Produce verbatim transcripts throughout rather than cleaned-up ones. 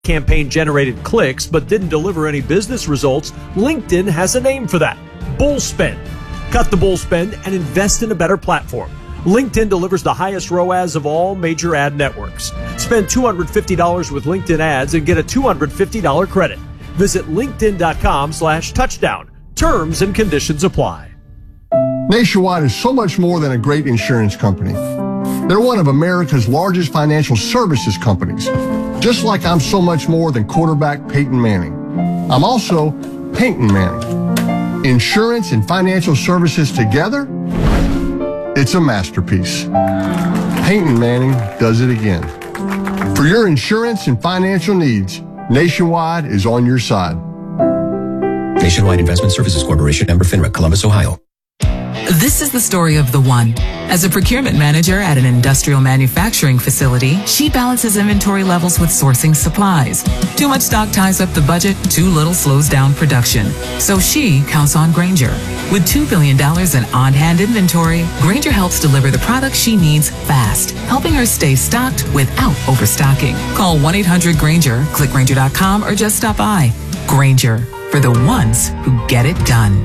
campaign generated clicks but didn't deliver any business results, LinkedIn has a name for that: bull spend. Cut the bull spend and invest in a better platform. LinkedIn delivers the highest R O A S of all major ad networks. Spend two hundred fifty dollars with LinkedIn ads and get a two hundred fifty dollars credit. Visit linkedin.com slash touchdown. Terms and conditions apply. Nationwide is so much more than a great insurance company. They're one of America's largest financial services companies. Just like I'm so much more than quarterback Peyton Manning. I'm also Peyton Manning. Insurance and financial services together? It's a masterpiece. Peyton Manning does it again. For your insurance and financial needs, Nationwide is on your side. Nationwide Investment Services Corporation, member FINRA, Columbus, Ohio. This is the story of the one. As a procurement manager at an industrial manufacturing facility, she balances inventory levels with sourcing supplies. Too much stock ties up the budget, too little slows down production. So she counts on Grainger. With two billion dollars in on-hand inventory, Grainger helps deliver the products she needs fast, helping her stay stocked without overstocking. Call one eight hundred Grainger, click Grainger dot com, or just stop by. Grainger, for the ones who get it done.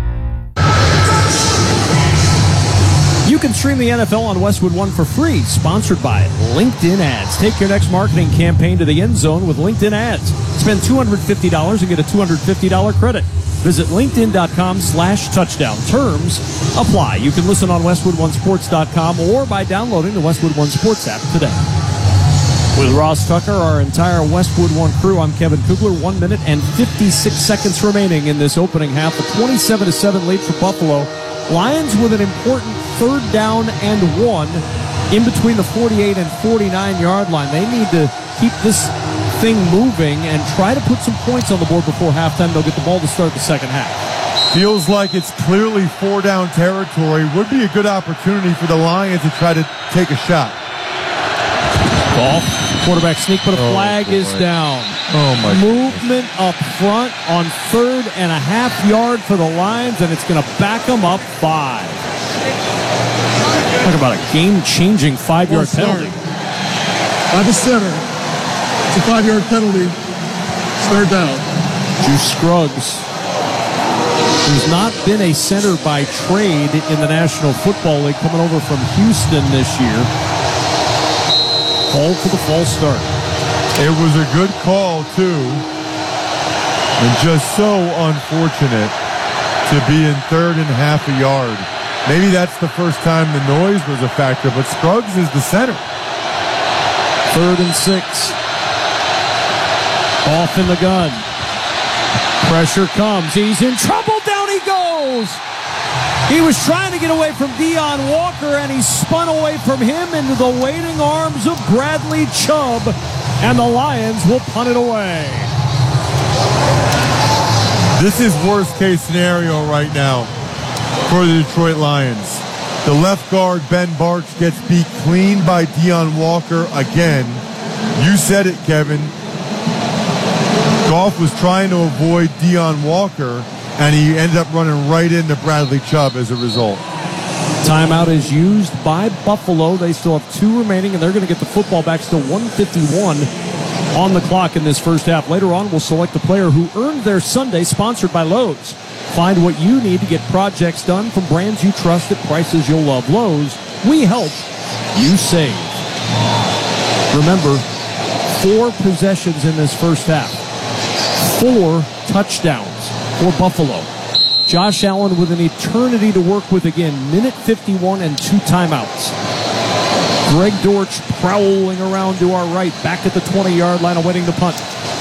You can stream the N F L on Westwood One for free, sponsored by LinkedIn Ads. Take your next marketing campaign to the end zone with LinkedIn Ads. Spend two hundred fifty dollars and get a two hundred fifty dollars credit. Visit linkedin.com slash touchdown. Terms apply. You can listen on westwood one sports dot com or by downloading the Westwood One Sports app today. With Ross Tucker, our entire Westwood One crew, I'm Kevin Kugler. One minute and fifty-six seconds remaining in this opening half. A twenty-seven to seven lead for Buffalo. Lions with an important third down and one in between the forty-eight and forty-nine yard line. They need to keep this thing moving and try to put some points on the board before halftime. They'll get the ball to start the second half. Feels like it's clearly four down territory. Would be a good opportunity for the Lions to try to take a shot. Ball, quarterback sneak, but a oh, flag boy. is down. Oh, my Movement goodness. up front on third and a half yard for the Lions, and it's going to back them up five. Talk about a game-changing five-yard penalty. By the center. It's a five-yard penalty. It's third down. Juice Scruggs, who's not been a center by trade in the National Football League, coming over from Houston this year. Called for the false start. It was a good call, too. And just so unfortunate to be in third and half a yard. Maybe that's the first time the noise was a factor, but Scruggs is the center. Third and six. Off in the gun. Pressure comes. He's in trouble. Down he goes. He was trying to get away from Deion Walker, and he spun away from him into the waiting arms of Bradley Chubb, and the Lions will punt it away. This is worst-case scenario right now for the Detroit Lions. The left guard, Ben Bartch, gets beat clean by Deion Walker again. You said it, Kevin. Goff was trying to avoid Deion Walker, and he ended up running right into Bradley Chubb as a result. Timeout is used by Buffalo. They still have two remaining, and they're going to get the football back. Still one fifty-one on the clock in this first half. Later on, we'll select the player who earned their Sunday, sponsored by Lowe's. Find what you need to get projects done from brands you trust at prices you'll love. Lowe's, we help, you save. Remember, four possessions in this first half. Four touchdowns for Buffalo. Josh Allen with an eternity to work with again. Minute fifty-one and two timeouts. Greg Dortch prowling around to our right, back at the twenty-yard line awaiting the punt.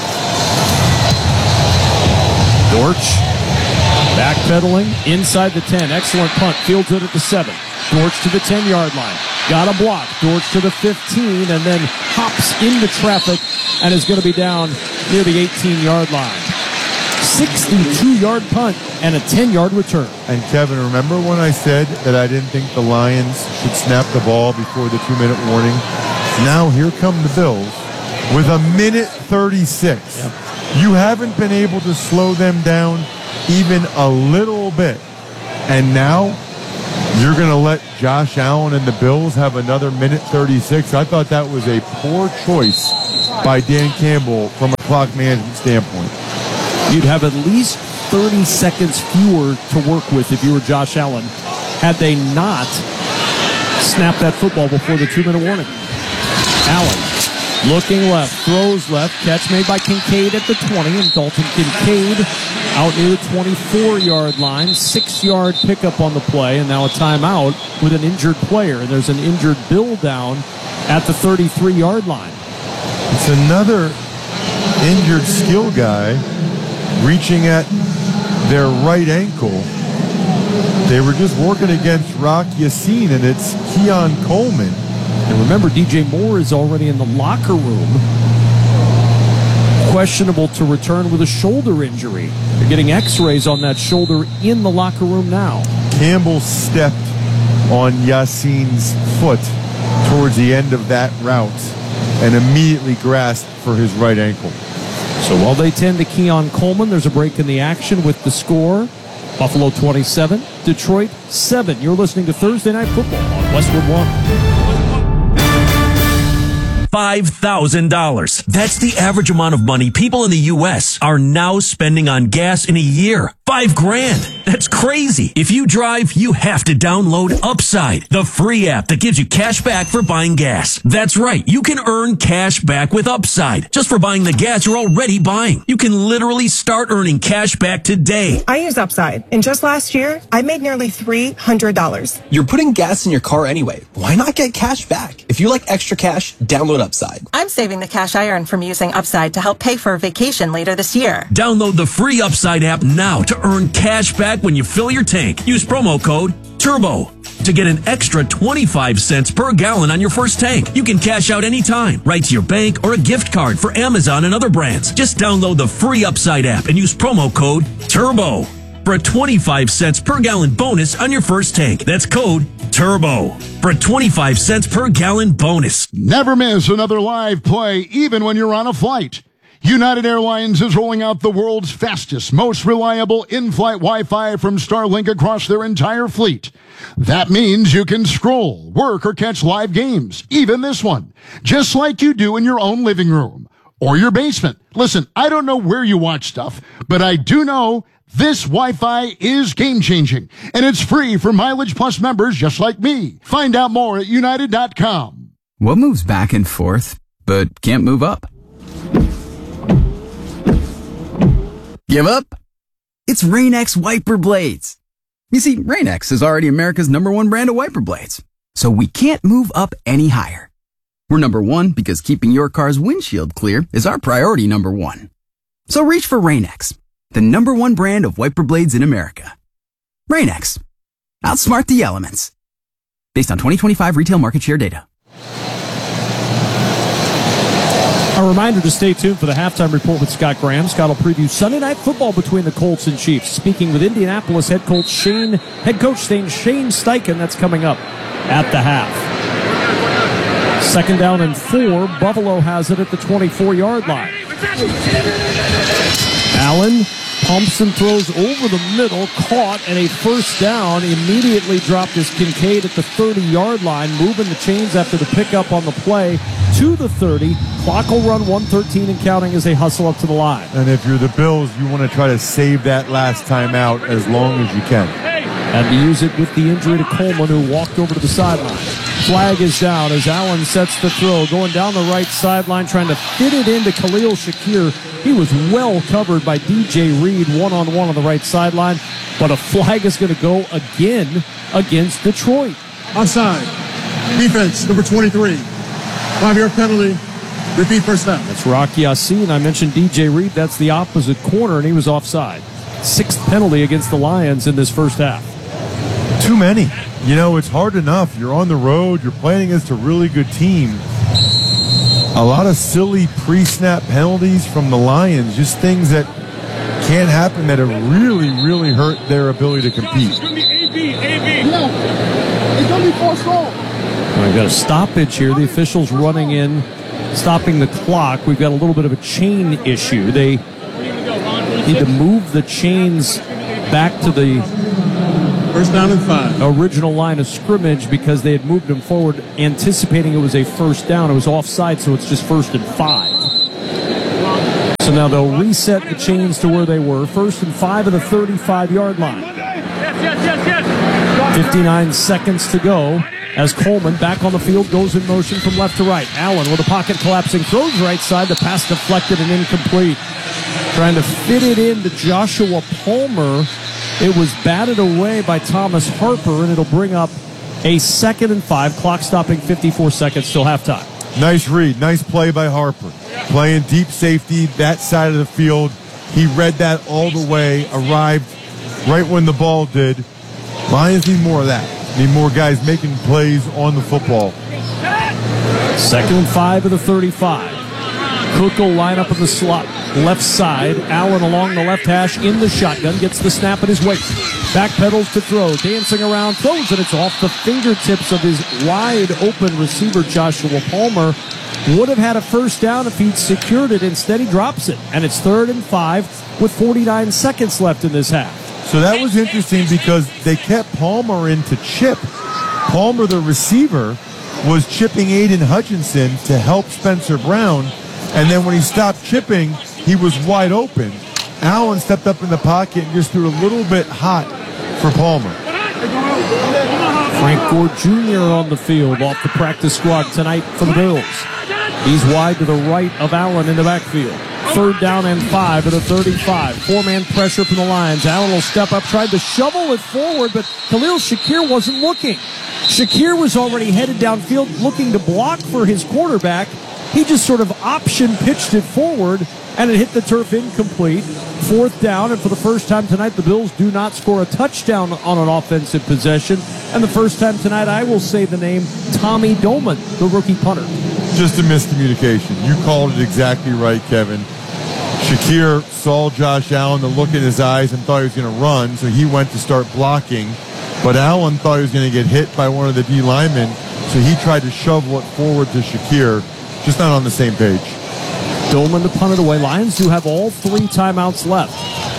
Dortch backpedaling inside the ten. Excellent punt. Fields it at the seven. Dortch to the ten-yard line. Got a block. Dortch to the fifteen, and then hops into traffic and is going to be down near the eighteen-yard line. sixty-two-yard punt and a ten-yard return. And Kevin, remember when I said that I didn't think the Lions should snap the ball before the two-minute warning? Now here come the Bills with a minute thirty-six. Yep. You haven't been able to slow them down even a little bit. And now you're going to let Josh Allen and the Bills have another minute thirty-six. I thought that was a poor choice by Dan Campbell from a clock management standpoint. You'd have at least thirty seconds fewer to work with if you were Josh Allen had they not snapped that football before the two-minute warning. Allen looking left, throws left, catch made by Kincaid at the twenty, and Dalton Kincaid out near the twenty-four-yard line, six-yard pickup on the play, and now a timeout with an injured player. And there's an injured Bill down at the thirty-three-yard line. It's another injured skill guy reaching at their right ankle. They were just working against Rock Yassin, and it's Keon Coleman. And remember, D J Moore is already in the locker room. Questionable to return with a shoulder injury. They're getting x-rays on that shoulder in the locker room now. Campbell stepped on Yassin's foot towards the end of that route and immediately grasped for his right ankle. So while they tend to Keon Coleman, there's a break in the action with the score. Buffalo twenty-seven, Detroit seven. You're listening to Thursday Night Football on Westwood One. five thousand dollars. That's the average amount of money people in the U S are now spending on gas in a year. Five grand. That's crazy. If you drive, you have to download Upside, the free app that gives you cash back for buying gas. That's right. You can earn cash back with Upside just for buying the gas you're already buying. You can literally start earning cash back today. I use Upside, and just last year, I made nearly three hundred dollars. You're putting gas in your car anyway. Why not get cash back? If you like extra cash, download Upside. I'm saving the cash I earn from using Upside to help pay for a vacation later this year. Download the free Upside app now to earn cash back when you fill your tank. Use promo code TURBO to get an extra twenty-five cents per gallon on your first tank. You can cash out anytime, right to your bank or a gift card for Amazon and other brands. Just download the free Upside app and use promo code TURBO for a twenty-five cents per gallon bonus on your first tank. That's code TURBO for a twenty-five cents per gallon bonus. Never miss another live play, even when you're on a flight. United Airlines is rolling out the world's fastest, most reliable in-flight Wi-Fi from Starlink across their entire fleet. That means you can scroll, work, or catch live games, even this one, just like you do in your own living room or your basement. Listen, I don't know where you watch stuff, but I do know this Wi-Fi is game-changing, and it's free for Mileage Plus members just like me. Find out more at United dot com. What moves back and forth, but can't move up? Give up? It's Rain-X wiper blades. You see, Rain-X is already America's number one brand of wiper blades, so we can't move up any higher. We're number one because keeping your car's windshield clear is our priority number one. So reach for Rain-X, the number one brand of wiper blades in America. Rain-X. Outsmart the elements. Based on twenty twenty-five retail market share data. A reminder to stay tuned for the halftime report with Scott Graham. Scott will preview Sunday Night Football between the Colts and Chiefs. Speaking with Indianapolis head coach Shane, head coach Shane Steichen, that's coming up at the half. Second down and four. Buffalo has it at the twenty-four-yard line. Allen pumps and throws over the middle, caught, and a first down. Immediately dropped his Kincaid at the thirty-yard line, moving the chains after the pickup on the play to the thirty. Clock will run one thirteen and counting as they hustle up to the line. And if you're the Bills, you want to try to save that last time out as long as you can. And to use it with the injury to Coleman, who walked over to the sideline. Flag is down as Allen sets the throw, going down the right sideline, trying to fit it into Khalil Shakir. He was well covered by D J Reed, one-on-one on the right sideline, but a flag is going to go again against Detroit. Offside. Defense, number twenty-three. Five-yard penalty. Repeat first down. That's Rock Yassin. I mentioned D J Reed. That's the opposite corner, and he was offside. Sixth penalty against the Lions in this first half. Too many. You know, it's hard enough. You're on the road. You're playing against a really good team. A lot of silly pre-snap penalties from the Lions. Just things that can't happen that have really, really hurt their ability to compete. It's going to be A B, A B. No. It's going to be four strong. We've got a stoppage here. The officials running in, stopping the clock. We've got a little bit of a chain issue. They need to move the chains back to the first down and five. Original line of scrimmage because they had moved them forward, anticipating it was a first down. It was offside, so it's just first and five. So now they'll reset the chains to where they were. First and five at the thirty-five-yard line. fifty-nine seconds to go as Coleman back on the field goes in motion from left to right. Allen with a pocket collapsing, throws right side. The pass deflected and incomplete. Trying to fit it into Joshua Palmer. It was batted away by Thomas Harper, and it'll bring up a second and five. Clock stopping fifty-four seconds till halftime. Nice read. Nice play by Harper. Playing deep safety, that side of the field. He read that all the way, arrived right when the ball did. Lions need more of that. Need more guys making plays on the football. Second and five of the thirty-five. Cook will line up in the slot. Left side. Allen along the left hash in the shotgun. Gets the snap at his waist. Backpedals to throw. Dancing around. Throws, and it's off the fingertips of his wide open receiver, Joshua Palmer. Would have had a first down if he'd secured it. Instead, he drops it. And it's third and five with forty-nine seconds left in this half. So that was interesting because they kept Palmer in to chip. Palmer, the receiver, was chipping Aiden Hutchinson to help Spencer Brown. And then when he stopped chipping, he was wide open. Allen stepped up in the pocket and just threw a little bit hot for Palmer. Frank Gore Junior on the field off the practice squad tonight for the Bills. He's wide to the right of Allen in the backfield. Third down and five at a thirty-five. Four-man pressure from the Lions. Allen will step up, tried to shovel it forward, but Khalil Shakir wasn't looking. Shakir was already headed downfield looking to block for his quarterback. He just sort of option pitched it forward, and it hit the turf incomplete. Fourth down, and for the first time tonight, the Bills do not score a touchdown on an offensive possession. And the first time tonight, I will say the name Tommy Dolman, the rookie punter. Just a miscommunication. You called it exactly right, Kevin. Shakir saw Josh Allen, the look in his eyes, and thought he was going to run, so he went to start blocking. But Allen thought he was going to get hit by one of the D linemen, so he tried to shovel it forward to Shakir. Just not on the same page. Dolman to punt it away. Lions do have all three timeouts left.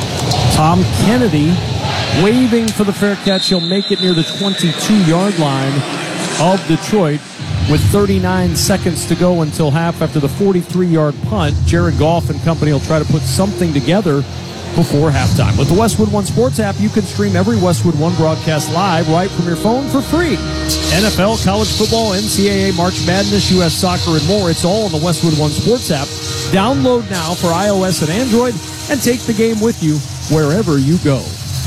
Tom Kennedy waving for the fair catch. He'll make it near the twenty-two-yard line of Detroit with thirty-nine seconds to go until half after the forty-three-yard punt. Jared Goff and company will try to put something together before halftime. With the Westwood One Sports app, you can stream every Westwood One broadcast live right from your phone for free. N F L, college football, N C double A, March Madness, U S Soccer, and more. It's all on the Westwood One Sports app. Download now for iOS and Android and take the game with you wherever you go.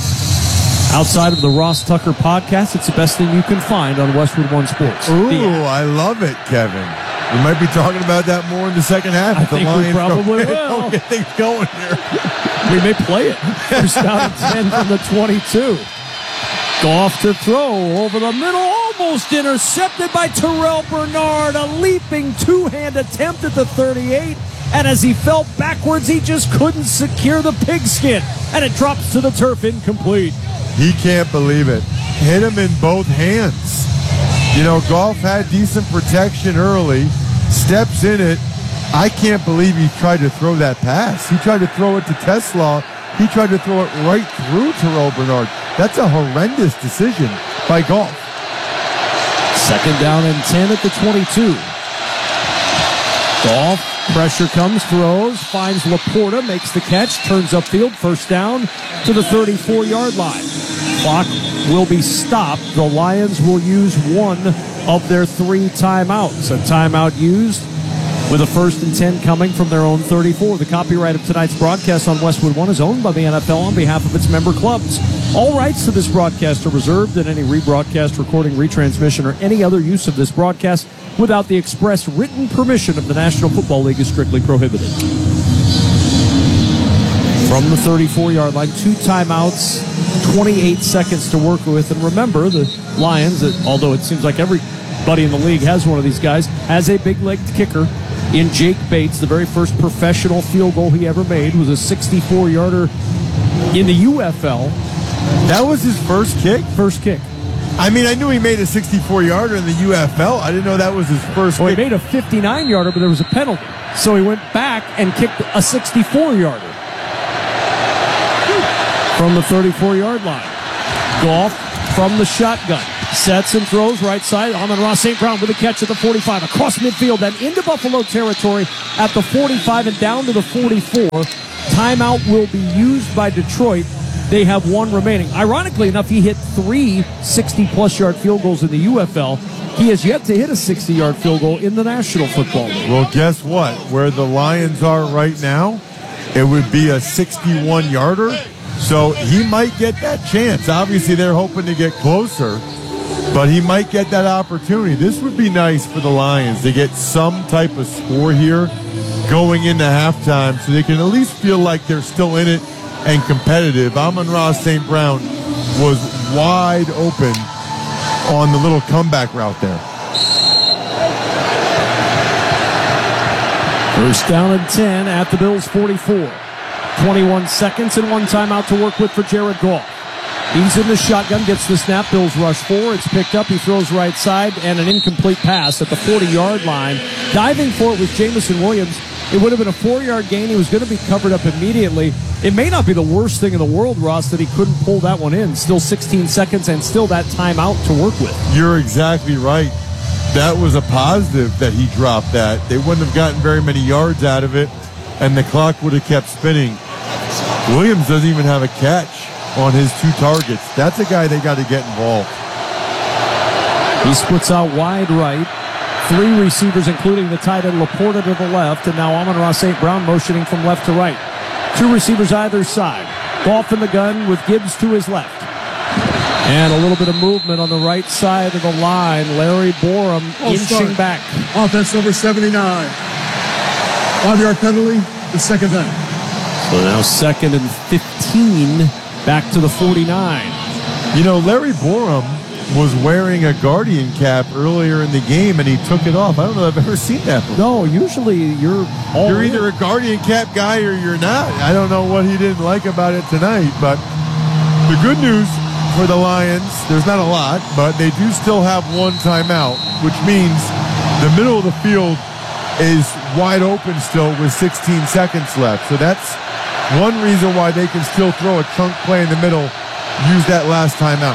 Outside of the Ross Tucker podcast, it's the best thing you can find on Westwood One Sports. Ooh, I love it, Kevin. We might be talking about that more in the second half. I think the we probably don't, will. Don't get things going here. We may play it. First down and ten from the twenty-two. Goff to throw over the middle, almost intercepted by Terrell Bernard. A leaping two-hand attempt at the thirty-eight. And as he fell backwards, he just couldn't secure the pigskin. And it drops to the turf incomplete. He can't believe it. Hit him in both hands. You know, Goff had decent protection early, steps in it. I can't believe he tried to throw that pass. He tried to throw it to Tesla. He tried to throw it right through Terrell Bernard. That's a horrendous decision by Goff. Second down and ten at the twenty-two. Goff, pressure comes, throws, finds Laporta, makes the catch, turns upfield, first down to the thirty-four-yard line. Clock will be stopped. The Lions will use one of their three timeouts. A timeout used with a first and ten coming from their own thirty-four. The copyright of tonight's broadcast on Westwood One is owned by the N F L on behalf of its member clubs. All rights to this broadcast are reserved, and any rebroadcast, recording, retransmission, or any other use of this broadcast without the express written permission of the National Football League is strictly prohibited. From the thirty-four-yard line, two timeouts, twenty-eight seconds to work with. And remember, the Lions, although it seems like everybody in the league has one of these guys, has a big-legged kicker in Jake Bates. The very first professional field goal he ever made was a sixty-four-yarder in the U F L. That was his first kick? First kick. I mean, I knew he made a sixty-four-yarder in the U F L. I didn't know that was his first well, kick. He made a fifty-nine-yarder, but there was a penalty. So he went back and kicked a sixty-four-yarder from the thirty-four-yard line. Goff from the shotgun. Sets and throws right side. Amon-Ra Saint Brown with a catch at the forty-five. Across midfield, then into Buffalo territory at the forty-five and down to the forty-four. Timeout will be used by Detroit. They have one remaining. Ironically enough, he hit three sixty-plus yard field goals in the U F L. He has yet to hit a sixty-yard field goal in the National Football League. Well, guess what? Where the Lions are right now, it would be a sixty-one yarder. So he might get that chance. Obviously, they're hoping to get closer, but he might get that opportunity. This would be nice for the Lions to get some type of score here going into halftime so they can at least feel like they're still in it and competitive. Amon-Ra Saint Brown was wide open on the little comeback route there. First down and ten at the Bills' forty-four. twenty-one seconds and one timeout to work with for Jared Goff. He's in the shotgun, gets the snap. Bills rush four. It's picked up. He throws right side and an incomplete pass at the forty-yard line. Diving for it was Jameson Williams. It would have been a four-yard gain. He was going to be covered up immediately. It may not be the worst thing in the world, Ross, that he couldn't pull that one in. Still sixteen seconds and still that timeout to work with. You're exactly right. That was a positive that he dropped that. They wouldn't have gotten very many yards out of it, and the clock would have kept spinning. Williams doesn't even have a catch on his two targets. That's a guy they got to get involved. He splits out wide right. Three receivers, including the tight end Laporta to the left, and now Amon-Ra Saint Brown motioning from left to right. Two receivers either side. Goff in the gun with Gibbs to his left. And a little bit of movement on the right side of the line. Larry Borum Oh, inching sorry. back. Offense number seventy-nine. Five-yard penalty, the second down. So now second and fifteen, back to the forty-nine. You know, Larry Borum was wearing a Guardian cap earlier in the game, and he took it off. I don't know if I've ever seen that before. No, usually you're all You're in. either a Guardian cap guy or you're not. I don't know what he didn't like about it tonight, but the good news for the Lions, there's not a lot, but they do still have one timeout, which means the middle of the field is wide open still with sixteen seconds left. So that's one reason why they can still throw a chunk play in the middle, use that last timeout.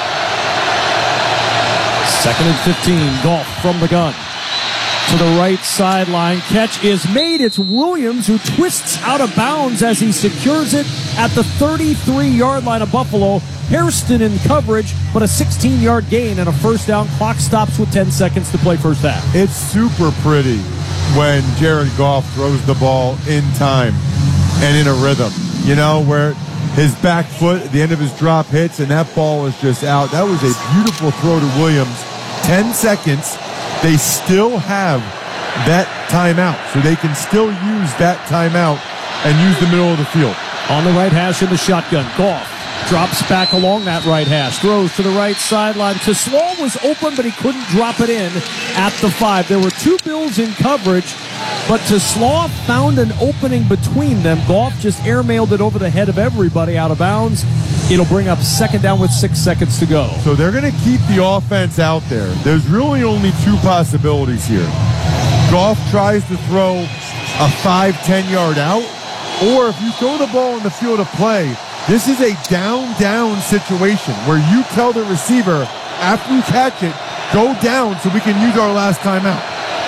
Second and fifteen, Goff from the gun. To the right sideline. Catch is made. It's Williams who twists out of bounds as he secures it at the thirty-three-yard line of Buffalo. Hairston in coverage, but a sixteen-yard gain and a first down. Clock stops with ten seconds to play first half. It's super pretty when Jared Goff throws the ball in time and in a rhythm. You know, where his back foot at the end of his drop hits and that ball is just out. That was a beautiful throw to Williams. ten seconds. They still have that timeout, so they can still use that timeout and use the middle of the field. On the right hash in the shotgun, Goff drops back along that right hash, throws to the right sideline. TeSlaa was open, but he couldn't drop it in at the five. There were two Bills in coverage, but TeSlaa found an opening between them. Goff just airmailed it over the head of everybody out of bounds. It'll bring up second down with six seconds to go. So they're going to keep the offense out there. There's really only two possibilities here. Goff tries to throw a five, ten-yard out, or if you throw the ball in the field of play, this is a down-down situation where you tell the receiver, after you catch it, go down so we can use our last timeout.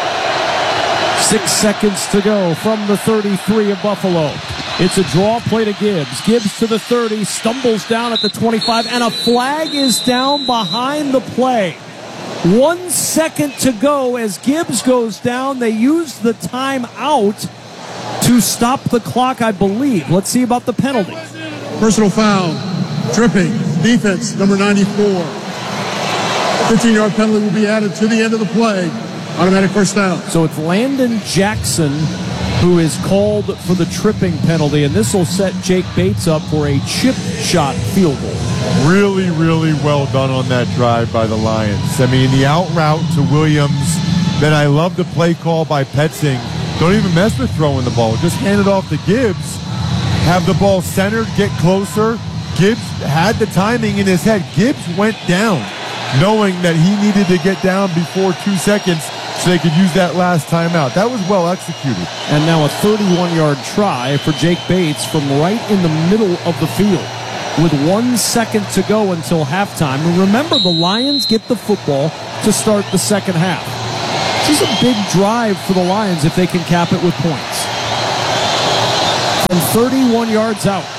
Six seconds to go from the thirty-three of Buffalo. It's a draw play to Gibbs. Gibbs to the thirty, stumbles down at the twenty-five, and a flag is down behind the play. One second to go as Gibbs goes down. They use the timeout to stop the clock, I believe. Let's see about the penalty. Personal foul, tripping, defense, number ninety-four. fifteen-yard penalty will be added to the end of the play. Automatic first down. So it's Landon Jackson who is called for the tripping penalty, and this will set Jake Bates up for a chip shot field goal. Really, really well done on that drive by the Lions. I mean, the out route to Williams, then I love the play call by Petzing. Don't even mess with throwing the ball. Just hand it off to Gibbs. Have the ball centered, get closer. Gibbs had the timing in his head. Gibbs went down, knowing that he needed to get down before two seconds so they could use that last timeout. That was well executed. And now a thirty-one-yard try for Jake Bates from right in the middle of the field. with one second to go until halftime. And remember, the Lions get the football to start the second half. This is a big drive for the Lions if they can cap it with points. From thirty-one yards out.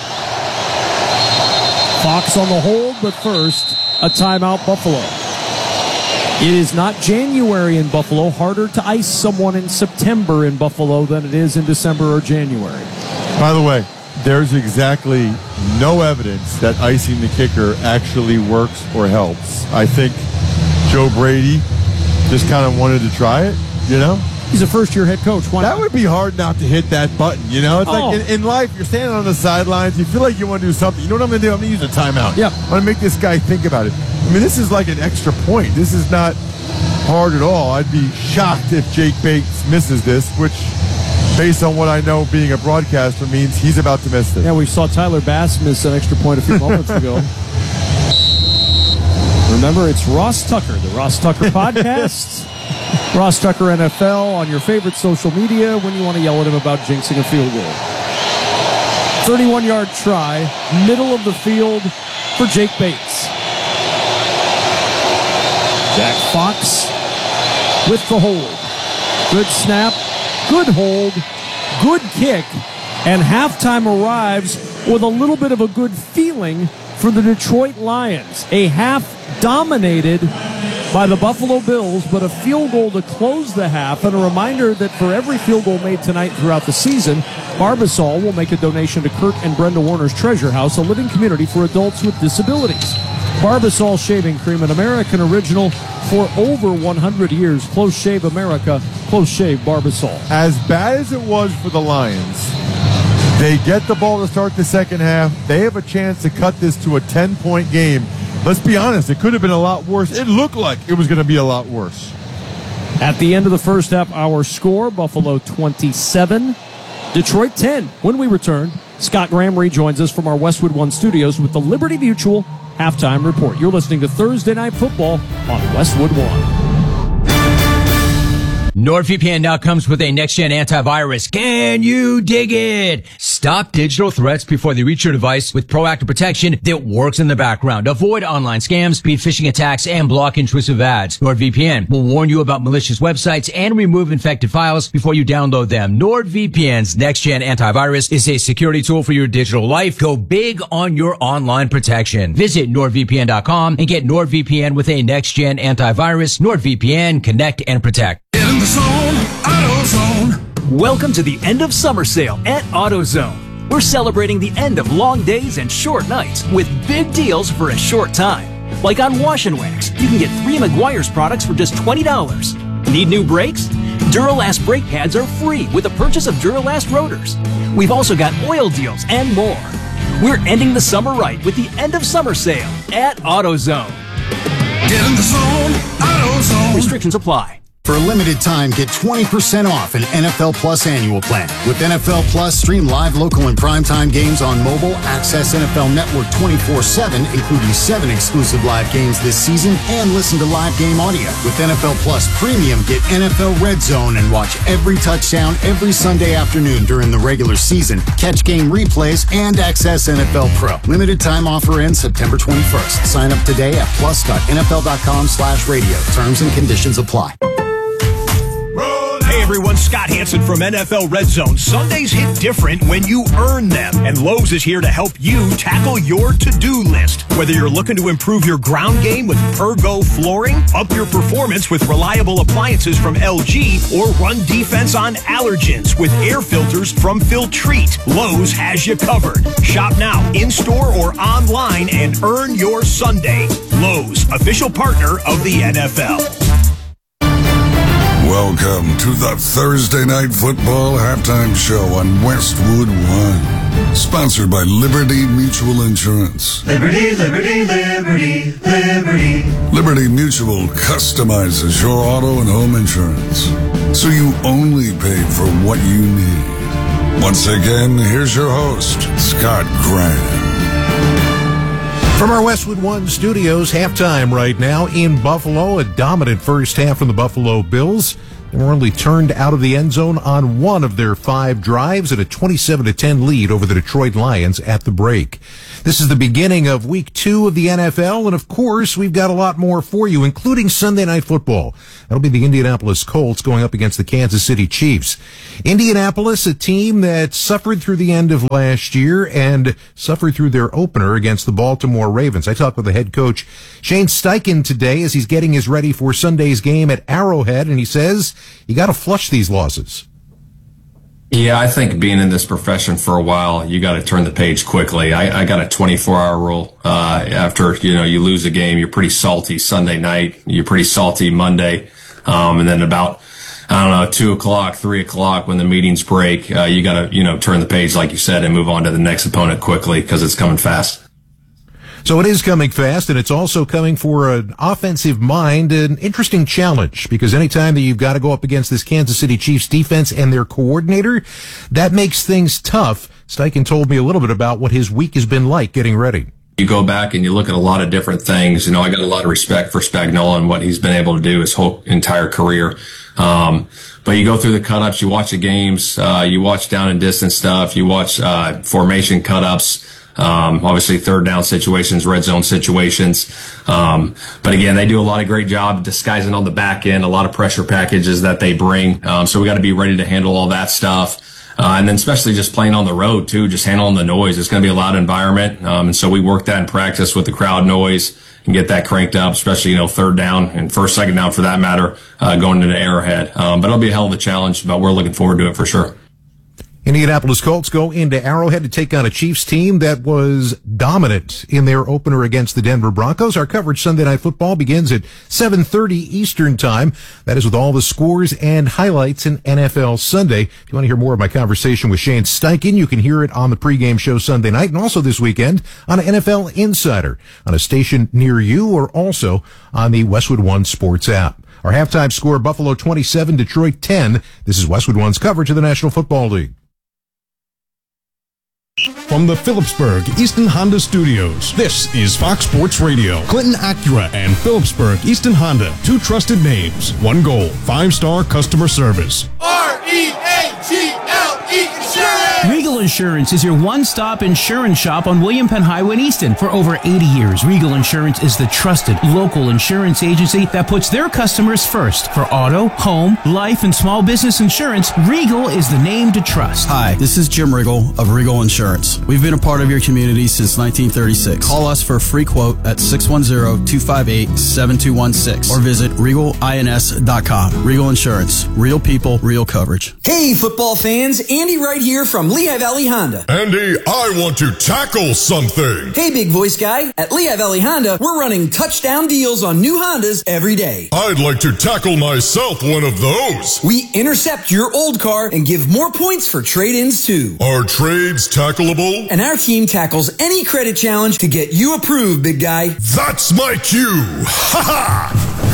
Fox on the hold, but first, a timeout, Buffalo. It is not January in Buffalo. Harder to ice someone in September in Buffalo than it is in December or January. By the way, there's exactly no evidence that icing the kicker actually works or helps. I think Joe Brady just kind of wanted to try it, you know? He's a first-year head coach. Why that not? would be hard not to hit that button, you know? It's oh. like in, in life, you're standing on the sidelines, you feel like you want to do something. You know what I'm going to do? I'm going to use a timeout. Yeah. I'm going to make this guy think about it. I mean, this is like an extra point. This is not hard at all. I'd be shocked if Jake Bates misses this, which, based on what I know being a broadcaster, means he's about to miss this. Yeah, we saw Tyler Bass miss an extra point a few moments ago. Remember, it's Ross Tucker, the Ross Tucker Podcast. Ross Tucker N F L on your favorite social media when you want to yell at him about jinxing a field goal. thirty-one-yard try, middle of the field for Jake Bates. Jack Fox with the hold. Good snap, good hold, good kick, and halftime arrives with a little bit of a good feeling for the Detroit Lions. A half dominated by the Buffalo Bills, but a field goal to close the half, and a reminder that for every field goal made tonight throughout the season, Barbasol will make a donation to Kurt and Brenda Warner's Treasure House, a living community for adults with disabilities. Barbasol Shaving Cream, an American original for over one hundred years. Close Shave America, Close Shave Barbasol. As bad as it was for the Lions, they get the ball to start the second half. They have a chance to cut this to a ten-point game. Let's be honest, it could have been a lot worse. It looked like it was going to be a lot worse. At the end of the first half, our score, Buffalo twenty-seven, Detroit ten. When we return, Scott Graham rejoins us from our Westwood One studios with the Liberty Mutual Halftime Report. You're listening to Thursday Night Football on Westwood One. NordVPN now comes with a next-gen antivirus. Can you dig it? Stop digital threats before they reach your device with proactive protection that works in the background. Avoid online scams, beat phishing attacks, and block intrusive ads. NordVPN will warn you about malicious websites and remove infected files before you download them. NordVPN's next-gen antivirus is a security tool for your digital life. Go big on your online protection. Visit NordVPN dot com and get NordVPN with a next-gen antivirus. NordVPN, connect and protect. In the zone, AutoZone. Welcome to the end of summer sale at AutoZone. We're celebrating the end of long days and short nights with big deals for a short time. Like on Wash and Wax, you can get three Meguiar's products for just twenty dollars. Need new brakes? Duralast brake pads are free with the purchase of Duralast rotors. We've also got oil deals and more. We're ending the summer right with the end of summer sale at AutoZone. Get in the zone, AutoZone. Restrictions apply. For a limited time, get twenty percent off an N F L Plus annual plan. With N F L Plus, stream live, local, and primetime games on mobile, access N F L Network twenty-four seven, including seven exclusive live games this season, and listen to live game audio. With N F L Plus Premium, get N F L Red Zone and watch every touchdown every Sunday afternoon during the regular season. Catch game replays and access N F L Pro. Limited time offer ends September twenty-first. Sign up today at plus dot N F L dot com slash radio. Terms and conditions apply. Hey everyone, Scott Hansen from N F L Red Zone. Sundays hit different when you earn them, and Lowe's is here to help you tackle your to-do list. Whether you're looking to improve your ground game with Ergo flooring, up your performance with reliable appliances from L G, or run defense on allergens with air filters from Filtrete, Lowe's has you covered. Shop now, in-store or online, and earn your Sunday. Lowe's, official partner of the N F L. Welcome to the Thursday Night Football Halftime Show on Westwood One. Sponsored by Liberty Mutual Insurance. Liberty, Liberty, Liberty, Liberty. Liberty Mutual customizes your auto and home insurance, so you only pay for what you need. Once again, here's your host, Scott Graham. From our Westwood One studios, halftime right now in Buffalo. A dominant first half from the Buffalo Bills. They were only turned out of the end zone on one of their five drives at a twenty-seven to ten lead over the Detroit Lions at the break. This is the beginning of week two of the N F L, and of course, we've got a lot more for you, including Sunday Night Football. That'll be the Indianapolis Colts going up against the Kansas City Chiefs. Indianapolis, a team that suffered through the end of last year and suffered through their opener against the Baltimore Ravens. I talked with the head coach, Shane Steichen, today as he's getting his ready for Sunday's game at Arrowhead, and he says you got to flush these losses. Yeah, I think being in this profession for a while, you got to turn the page quickly. I, I got a twenty-four hour rule. Uh, after, you know, you lose a game, you're pretty salty Sunday night. You're pretty salty Monday. Um, and then about, I don't know, two o'clock, three o'clock when the meetings break, uh, you got to, you know, turn the page, like you said, and move on to the next opponent quickly because it's coming fast. So it is coming fast, and it's also coming for an offensive mind, an interesting challenge, because anytime that you've got to go up against this Kansas City Chiefs defense and their coordinator, that makes things tough. Steichen told me a little bit about what his week has been like getting ready. You go back and you look at a lot of different things. You know, I got a lot of respect for Spagnuolo and what he's been able to do his whole entire career. Um, but you go through the cut-ups, you watch the games, uh, you watch down and distance stuff, you watch uh, formation cut-ups. Um, obviously third down situations, red zone situations. Um, but again, they do a lot of great job disguising on the back end, a lot of pressure packages that they bring. Um, so we got to be ready to handle all that stuff. Uh, and then especially just playing on the road too, just handling the noise. It's going to be a loud environment. Um, and so we work that in practice with the crowd noise and get that cranked up, especially, you know, third down and first, second down for that matter, uh, going into Arrowhead. Um, but it'll be a hell of a challenge, but we're looking forward to it for sure. Indianapolis Colts go into Arrowhead to take on a Chiefs team that was dominant in their opener against the Denver Broncos. Our coverage Sunday Night Football begins at seven thirty Eastern Time. That is with all the scores and highlights in N F L Sunday. If you want to hear more of my conversation with Shane Steichen, you can hear it on the pregame show Sunday night and also this weekend on N F L Insider on a station near you or also on the Westwood One Sports app. Our halftime score, Buffalo twenty-seven, Detroit ten. This is Westwood One's coverage of the National Football League. From the Phillipsburg Easton Honda Studios, this is Fox Sports Radio. Clinton Acura and Phillipsburg Easton Honda, two trusted names, one goal, five-star customer service. R E A G L E Insurance! Regal Insurance is your one-stop insurance shop on William Penn Highway in Easton. For over eighty years, Regal Insurance is the trusted local insurance agency that puts their customers first. For auto, home, life, and small business insurance, Regal is the name to trust. Hi, this is Jim Riggle of Regal Insurance. We've been a part of your community since nineteen thirty-six. Call us for a free quote at six one zero, two five eight, seven two one six or visit regal ins dot com. Regal Insurance. Real people, real coverage. Hey, football fans. Andy right here from Lehigh Valley Honda. Andy, I want to tackle something. Hey, big voice guy. At Lehigh Valley Honda, we're running touchdown deals on new Hondas every day. I'd like to tackle myself one of those. We intercept your old car and give more points for trade-ins too. Are trades tackleable? And our team tackles any credit challenge to get you approved, big guy. That's my cue. Ha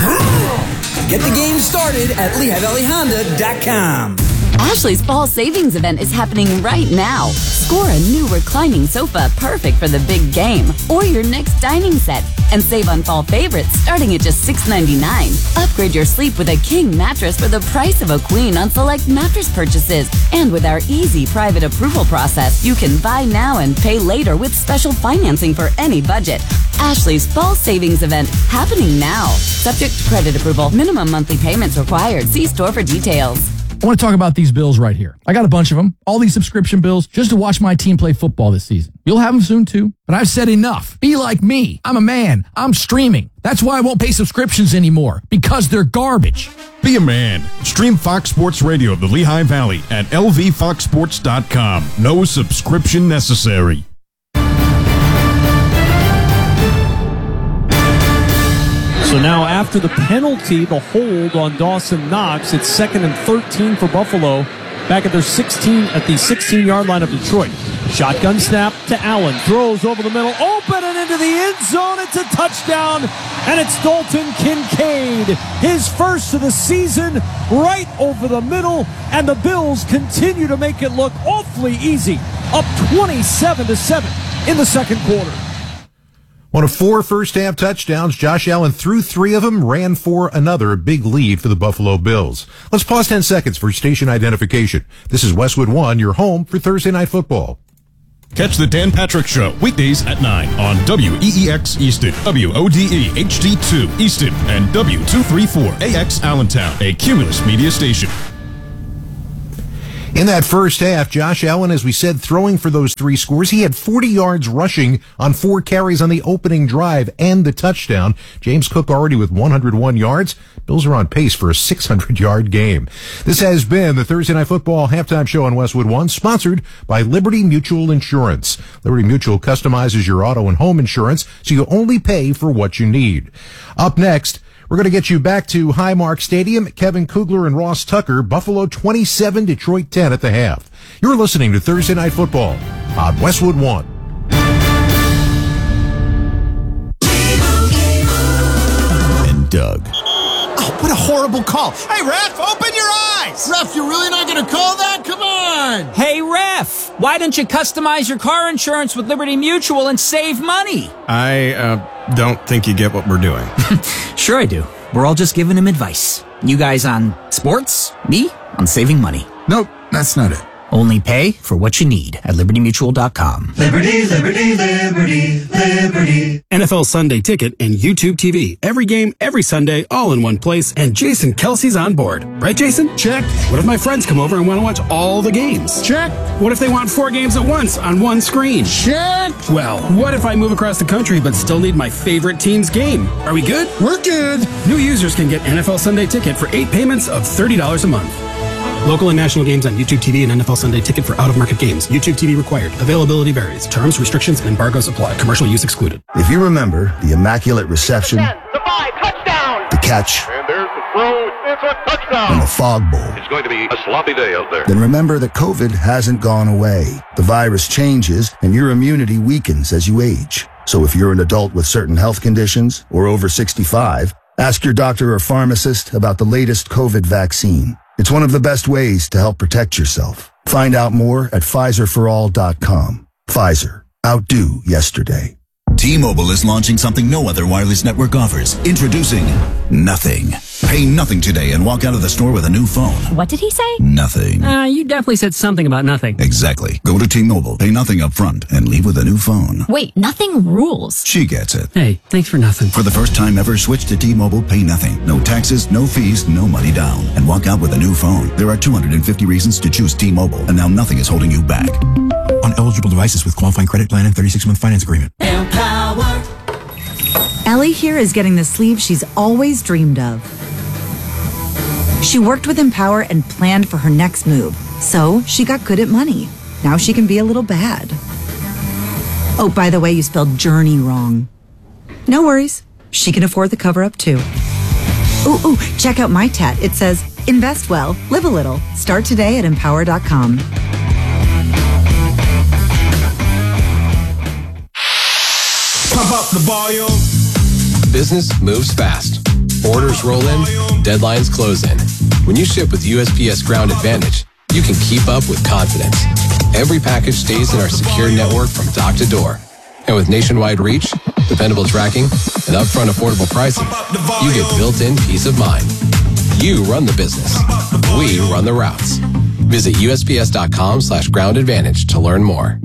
ha! Get the game started at Lehigh Valley Honda dot com. Ashley's fall savings event is happening right now. Score a new reclining sofa perfect for the big game or your next dining set and save on fall favorites starting at just six ninety-nine. Upgrade your sleep with a king mattress for the price of a queen on select mattress purchases. And with our easy private approval process, you can buy now and pay later with special financing for any budget. Ashley's fall savings event happening now. Subject to credit approval. Minimum monthly payments required. See store for details. I want to talk about these bills right here. I got a bunch of them, all these subscription bills, just to watch my team play football this season. You'll have them soon too, but I've said enough. Be like me. I'm a man. I'm streaming. That's why I won't pay subscriptions anymore, because they're garbage. Be a man. Stream Fox Sports Radio of the Lehigh Valley at L V fox sports dot com. No subscription necessary. So now after the penalty, the hold on Dawson Knox, it's second and thirteen for Buffalo. Back at their sixteen, at the sixteen-yard line of Detroit. Shotgun snap to Allen. Throws over the middle. Open and into the end zone. It's a touchdown. And it's Dalton Kincaid. His first of the season right over the middle. And the Bills continue to make it look awfully easy. Up twenty-seven to seven in the second quarter. One of four first-half touchdowns, Josh Allen threw three of them, ran for another big lead for the Buffalo Bills. Let's pause ten seconds for station identification. This is Westwood One, your home for Thursday Night Football. Catch the Dan Patrick Show weekdays at nine on W E E X Easton, W O D E H D two Easton, and W two thirty-four A X Allentown, a Cumulus media station. In that first half, Josh Allen, as we said, throwing for those three scores. He had forty yards rushing on four carries on the opening drive and the touchdown. James Cook already with one hundred one yards. Bills are on pace for a six hundred yard game. This has been the Thursday Night Football halftime show on Westwood One, sponsored by Liberty Mutual Insurance. Liberty Mutual customizes your auto and home insurance so you only pay for what you need. Up next, we're going to get you back to Highmark Stadium. Kevin Kugler and Ross Tucker, Buffalo twenty-seven, Detroit ten at the half. You're listening to Thursday Night Football on Westwood One. And Doug. Oh, what a horrible call. Hey, ref, open your eyes. Ref, you're really not going to call that? Come on. Hey, ref, why don't you customize your car insurance with Liberty Mutual and save money? I, uh, don't think you get what we're doing. Sure I do. We're all just giving him advice. You guys on sports, me on saving money. Nope, that's not it. Only pay for what you need at liberty mutual dot com. Liberty, liberty, liberty, liberty. N F L Sunday Ticket and YouTube T V. Every game, every Sunday, all in one place. And Jason Kelsey's on board. Right, Jason? Check. What if my friends come over and want to watch all the games? Check. What if they want four games at once on one screen? Check. Well, what if I move across the country but still need my favorite team's game? Are we good? We're good. New users can get N F L Sunday Ticket for eight payments of thirty dollars a month. Local and national games on YouTube T V and N F L Sunday Ticket for out-of-market games. YouTube T V required. Availability varies. Terms, restrictions, and embargoes apply. Commercial use excluded. If you remember the immaculate reception, The five, touchdown. the catch, And there's the throw. It's a touchdown. and the fog bowl, It's going to be a sloppy day out there. then remember that COVID hasn't gone away. The virus changes and your immunity weakens as you age. So if you're an adult with certain health conditions or over sixty-five, ask your doctor or pharmacist about the latest COVID vaccine. It's one of the best ways to help protect yourself. Find out more at Pfizer for all dot com. Pfizer. Outdo yesterday. T-Mobile is launching something no other wireless network offers. Introducing Nothing. Pay nothing today and walk out of the store with a new phone. What did he say? Nothing. Uh, you definitely said something about nothing. Exactly. Go to T-Mobile, pay nothing up front, and leave with a new phone. Wait, nothing rules. She gets it. Hey, thanks for nothing. For the first time ever, switch to T-Mobile, pay nothing. No taxes, no fees, no money down. And walk out with a new phone. There are two hundred fifty reasons to choose T-Mobile, and now nothing is holding you back. On eligible devices with qualifying credit plan and thirty-six month finance agreement. Empower. Ellie here is getting the sleeve she's always dreamed of. She worked with Empower and planned for her next move, so she got good at money. Now she can be a little bad. Oh, by the way, you spelled journey wrong. No worries. She can afford the cover-up, too. Ooh, ooh, check out my tat. It says, invest well, live a little. Start today at empower dot com. Pump up the volume. Business moves fast. Orders roll in, deadlines close in. When you ship with U S P S Ground Advantage, you can keep up with confidence. Every package stays in our secure network from dock to door. And with nationwide reach, dependable tracking, and upfront affordable pricing, you get built-in peace of mind. You run the business. We run the routes. Visit U S P S dot com slash ground advantage to learn more.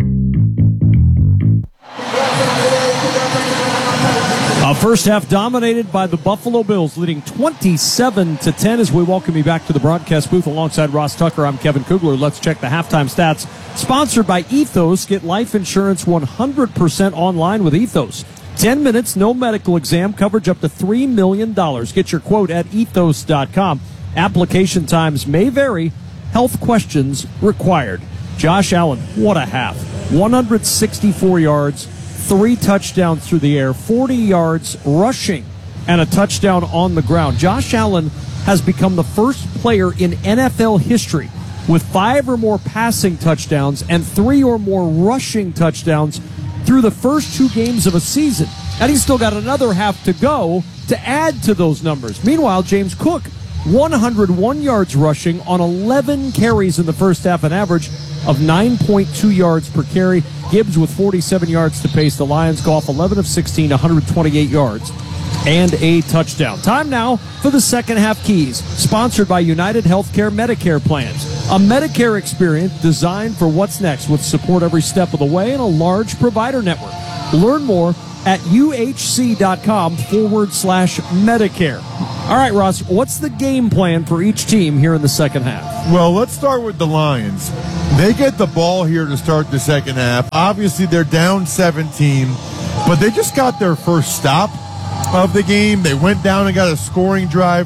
A first half dominated by the Buffalo Bills, leading twenty-seven to ten. As we welcome you back to the broadcast booth alongside Ross Tucker, I'm Kevin Kugler. Let's check the halftime stats. Sponsored by Ethos. Get life insurance one hundred percent online with Ethos. ten minutes, no medical exam, coverage up to three million dollars. Get your quote at ethos dot com. Application times may vary. Health questions required. Josh Allen, what a half. one hundred sixty-four yards. Three touchdowns through the air, forty yards rushing, and a touchdown on the ground. Josh Allen has become the first player in N F L history with five or more passing touchdowns and three or more rushing touchdowns through the first two games of a season. And he's still got another half to go to add to those numbers. Meanwhile, James Cook, one hundred one yards rushing on eleven carries in the first half, an average, of nine point two yards per carry. Gibbs with forty-seven yards to pace. The Lions. Goff eleven of sixteen, one hundred twenty-eight yards and a touchdown. Time now for the second half keys, sponsored by United Healthcare Medicare Plans. A Medicare experience designed for what's next with support every step of the way and a large provider network. Learn more at uhc.com forward slash Medicare. All right, Ross, what's the game plan for each team here in the second half? Well, let's start with the Lions. They get the ball here to start the second half. Obviously, they're down seventeen, but they just got their first stop of the game. They went down and got a scoring drive.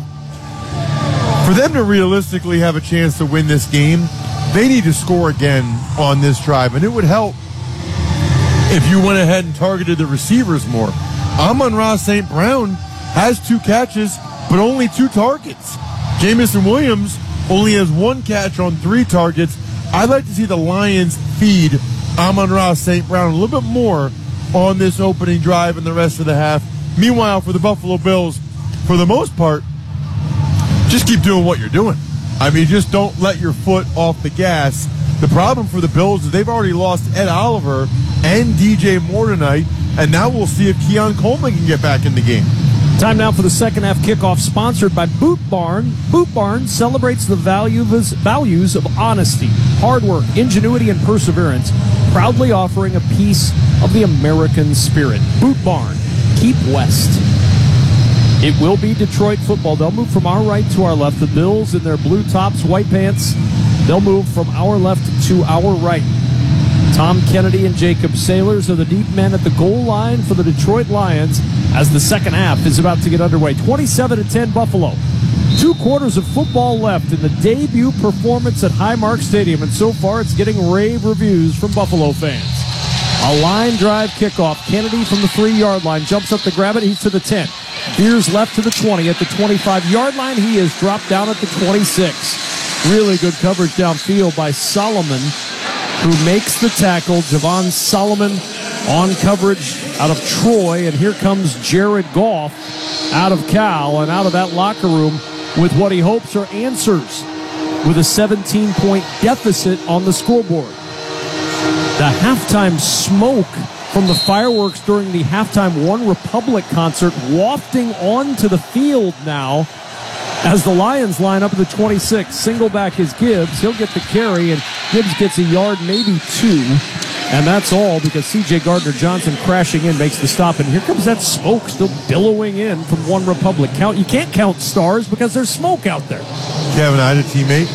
For them to realistically have a chance to win this game, they need to score again on this drive, and it would help if you went ahead and targeted the receivers more. Amon-Ra Saint Brown has two catches, but only two targets. Jamison Williams only has one catch on three targets. I'd like to see the Lions feed Amon-Ra Saint Brown a little bit more on this opening drive and the rest of the half. Meanwhile, for the Buffalo Bills, for the most part, just keep doing what you're doing. I mean, just don't let your foot off the gas. The problem for the Bills is they've already lost Ed Oliver and D J Moore tonight, and now we'll see if Keon Coleman can get back in the game. Time now for the second half kickoff, sponsored by Boot Barn. Boot Barn celebrates the values, values of honesty, hard work, ingenuity, and perseverance, proudly offering a piece of the American spirit. Boot Barn, keep west. It will be Detroit football. They'll move from our right to our left. The Bills in their blue tops, white pants, they'll move from our left to our right. Tom Kennedy and Jacob Sailors are the deep men at the goal line for the Detroit Lions as the second half is about to get underway. twenty-seven to ten Buffalo. Two quarters of football left in the debut performance at Highmark Stadium, and so far it's getting rave reviews from Buffalo fans. A line drive kickoff. Kennedy from the three-yard line jumps up to grab it. He's to the ten. Veers left to the twenty. At the twenty-five-yard line, he is dropped down at the twenty-six. Really good coverage downfield by Solomon, who makes the tackle. Javon Solomon on coverage out of Troy. And here comes Jared Goff out of Cal and out of that locker room with what he hopes are answers with a seventeen-point deficit on the scoreboard. The halftime smoke from the fireworks during the halftime One Republic concert wafting onto the field now as the Lions line up at the twenty-six. Single back is Gibbs. He'll get the carry, and Gibbs gets a yard, maybe two. And that's all because C J Gardner-Johnson crashing in makes the stop. And here comes that smoke still billowing in from One Republic. Count You can't count stars because there's smoke out there. Kevin, I had a teammate